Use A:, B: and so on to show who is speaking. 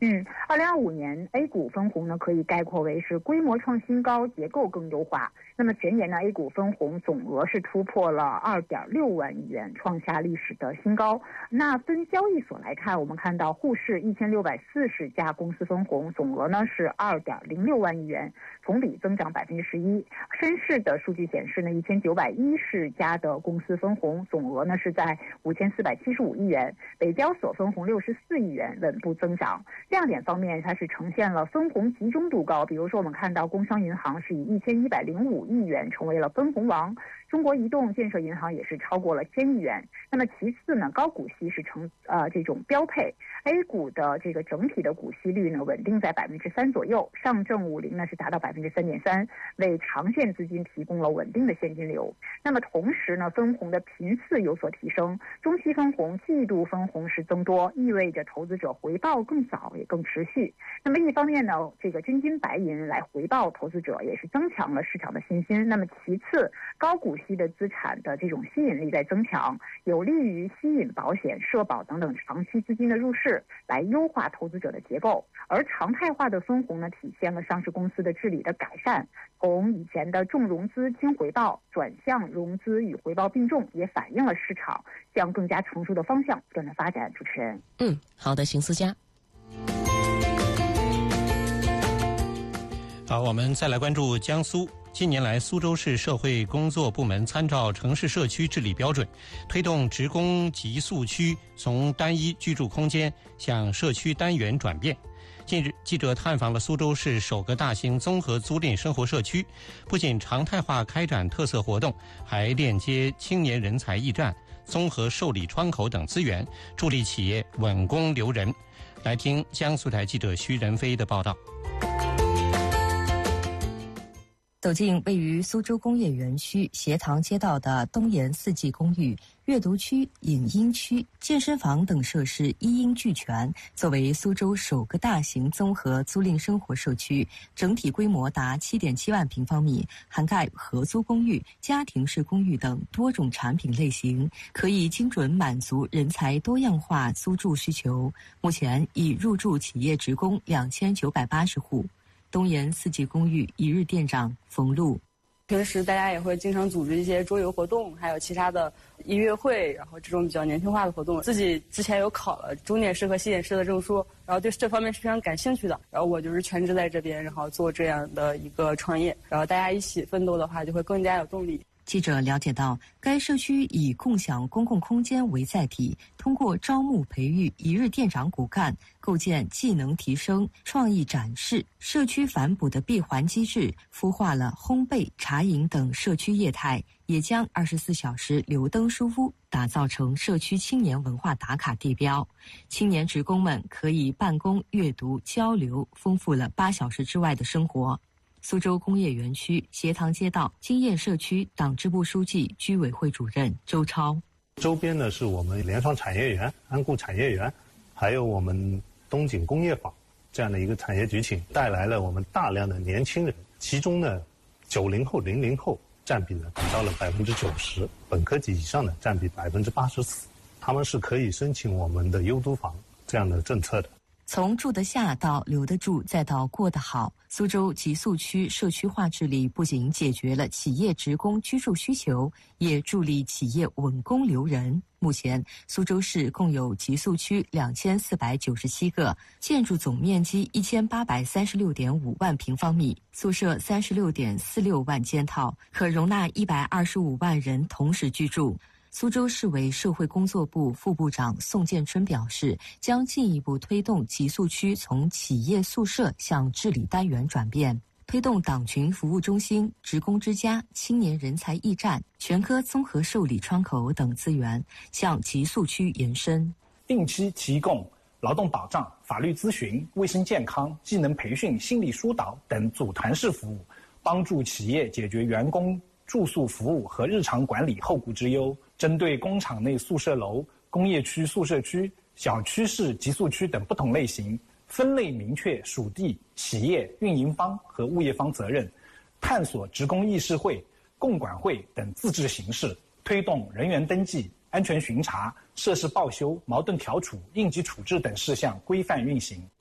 A: 2025年 A 股分红呢，可以概括为是规模创新高，结构更优化。那么全年呢 A 股分红总额是突破了2.6万亿元，创下历史的新高。那分交易所来看，我们看到沪市1640家公司分红总额呢是2.06万亿元，同比增长11%。深市的数据显示呢，1910家的公司分红总额呢是在5475亿元，北交所分红64亿元，稳步增长。亮点方面，它是呈现了分红集中度高，比如说我们看到工商银行是以1105亿元成为了分红王，中国移动、建设银行也是超过了1000亿元。那么其次呢，高股息是这种标配。A 股的这个整体的股息率呢稳定在3%左右，上证50呢是达到3.3%，为长线资金提供了稳定的现金流。那么同时呢，分红的频次有所提升，中期分红、季度分红是增多，意味着投资者回报更早也更持续。那么一方面呢，这个真金白银来回报投资者，也是增强了市场的信心。那么其次，高股息的资产的这种吸引力在增强，有利于吸引保险、社保等等长期资金的入市，来优化投资者的结构。而常态化的分红呢，体现了上市公司的治理的改善，从以前的重融资轻回报转向融资与回报并重，也反映了市场向更加成熟的方向不断的发展。主持人，
B: 好的，邢思佳。
C: 好，我们再来关注江苏。近年来，苏州市社会工作部门参照城市社区治理标准，推动职工集宿区从单一居住空间向社区单元转变。近日，记者探访了苏州市首个大型综合租赁生活社区，不仅常态化开展特色活动，还链接青年人才驿站、综合受理窗口等资源，助力企业稳工留人。来听江苏台记者徐仁飞的报道。
D: 走进位于苏州工业园区斜塘街道的东岩四季公寓，阅读区、影音区、健身房等设施一应俱全。作为苏州首个大型综合租赁生活社区，整体规模达7.7万平方米，涵盖合租公寓、家庭式公寓等多种产品类型，可以精准满足人才多样化租住需求。目前已入住企业职工2980户。东岩四季公寓一日店长冯璐，
E: 平时大家也会经常组织一些桌游活动，还有其他的音乐会，然后这种比较年轻化的活动。自己之前有考了钟点师和西点师的证书，然后对这方面是非常感兴趣的。然后我就是全职在这边，然后做这样的一个创业，然后大家一起奋斗的话，就会更加有动力。
D: 记者了解到，该社区以共享公共空间为载体，通过招募培育一日店长骨干，构建技能提升、创意展示、社区反哺的闭环机制，孵化了烘焙、茶饮等社区业态，也将24小时留灯书屋打造成社区青年文化打卡地标。青年职工们可以办公、阅读、交流，丰富了8小时之外的生活。苏州工业园区斜塘街道经验社区党支部书记、居委会主任周超。
F: 周边呢是我们联创产业园、安固产业园，还有我们东锦工业坊这样的一个产业举情，带来了我们大量的年轻人，其中呢90后、00后占比呢达到了90%，本科级以上的占比84%，他们是可以申请我们的优租房这样的政策的。
D: 从住得下到留得住再到过得好，苏州极速区社区化治理不仅解决了企业职工居住需求，也助力企业稳工留人。目前苏州市共有极速区2497个，建筑总面积1836.5万平方米，宿舍36.46万间套，可容纳125万人同时居住。苏州市委社会工作部副部长宋建春表示，将进一步推动极速区从企业宿舍向治理单元转变，推动党群服务中心、职工之家、青年人才驿站、全科综合受理窗口等资源向极速区延伸，
G: 定期提供劳动保障、法律咨询、卫生健康、技能培训、心理疏导等组团式服务，帮助企业解决员工住宿服务和日常管理后顾之忧。针对工厂内宿舍楼、工业区宿舍区、小区式极速区等不同类型，分类明确属地、企业、运营方和物业方责任，探索职工议事会、共管会等自治形式，推动人员登记、安全巡查、设施报修、矛盾调处、应急处置等事项规范运行。